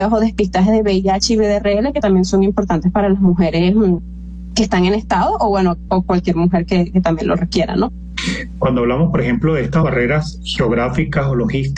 o despistaje de VIH y VDRL, que también son importantes para las mujeres que están en estado, o bueno, o cualquier mujer que también lo requiera, ¿no? Cuando hablamos, por ejemplo, de estas barreras geográficas o logísticas,